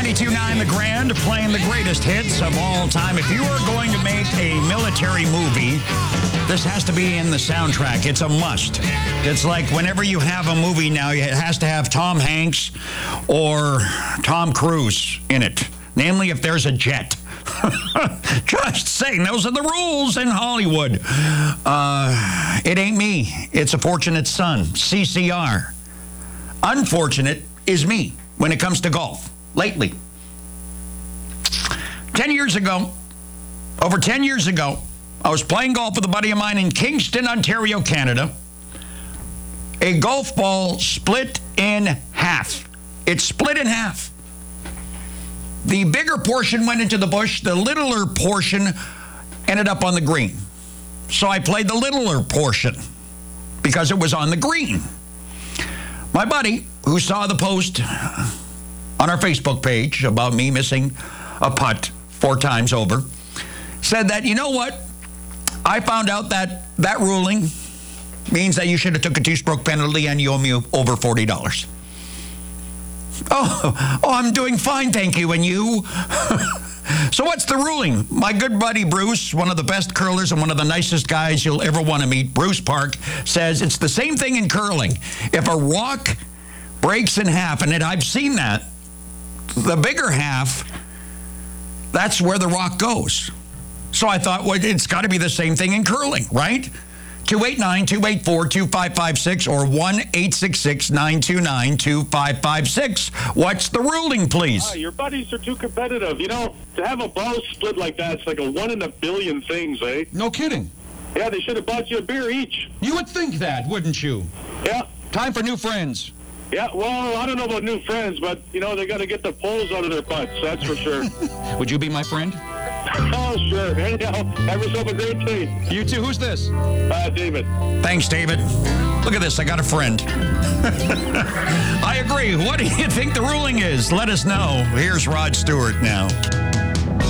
92.9 The Grand, playing the greatest hits of all time. If you are going to make a military movie, this has to be in the soundtrack. It's a must. It's like whenever you have a movie now, it has to have Tom Hanks or Tom Cruise in it. Namely, if there's a jet. Just saying, those are the rules in Hollywood. It ain't me. It's a fortunate son, CCR. Unfortunate is me when it comes to golf. Lately, 10 years ago, over 10 years ago, I was playing golf with a buddy of mine in Kingston, Ontario, Canada. A golf ball split in half. It split in half. The bigger portion went into the bush. The littler portion ended up on the green. So I played the littler portion because it was on the green. My buddy, who saw the post on our Facebook page about me missing a putt 4 times over, said that, you know what? I found out that that ruling means that you should have took a 2-stroke penalty and you owe me over $40. Oh, I'm doing fine, thank you. And you? So what's the ruling? My good buddy Bruce, one of the best curlers and one of the nicest guys you'll ever want to meet, Bruce Park, says it's the same thing in curling. If a rock breaks in half, and I've seen that, the bigger half, that's where the rock goes. So I thought, well, it's got to be the same thing in curling, right? 289-284-2556 or 1-866-929-2556. What's the ruling, please? Your buddies are too competitive. You know, to have a ball split like that, it's like a 1 in a billion things, eh? No kidding. Yeah, they should have bought you a beer each. You would think that, wouldn't you? Yeah. Time for new friends. Yeah, well, I don't know about new friends, but, you know, they got to get the poles out of their butts, that's for sure. Would you be my friend? Oh, sure. Anyhow, have yourself a great day. You too. Who's this? David. Thanks, David. Look at this. I got a friend. I agree. What do you think the ruling is? Let us know. Here's Rod Stewart now.